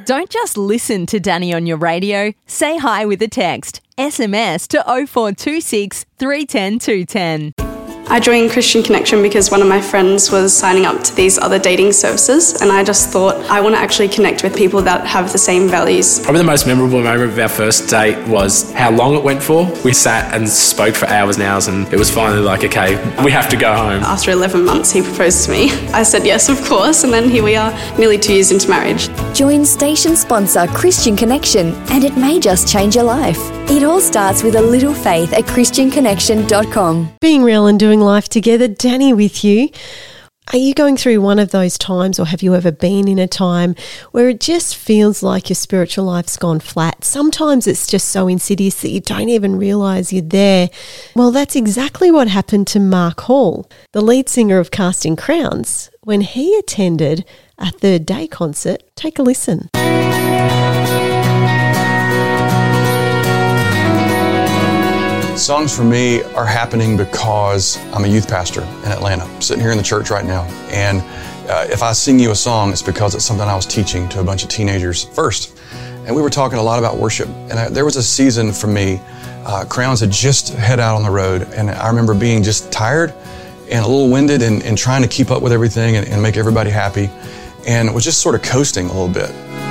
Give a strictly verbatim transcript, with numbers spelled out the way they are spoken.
Don't just listen to Danny on your radio. Say hi with a text. S M S to oh four two six, three one oh, two one oh. I joined Christian Connection because one of my friends was signing up to these other dating services, and I just thought I want to actually connect with people that have the same values. Probably the most memorable moment of our first date was how long it went for. We sat and spoke for hours and hours, and it was finally like, okay, we have to go home. After eleven months, he proposed to me. I said yes, of course, and then here we are, nearly two years into marriage. Join station sponsor Christian Connection, and it may just change your life. It all starts with a little faith at christian connection dot com. Being real and doing life together, Danny with you. Are you going through one of those times, or have you ever been in a time where it just feels like your spiritual life's gone flat? Sometimes it's just so insidious that you don't even realise you're there. Well, that's exactly what happened to Mark Hall, the lead singer of Casting Crowns, when he attended a Third Day concert. Take a listen. Songs for me are happening because I'm a youth pastor in Atlanta. I'm sitting here in the church right now, and uh, if I sing you a song, it's because it's something I was teaching to a bunch of teenagers first. And we were talking a lot about worship. And I, there was a season for me, uh, Crowns had just head out on the road, and I remember being just tired and a little winded and, and trying to keep up with everything and, and make everybody happy, and was just sort of coasting a little bit.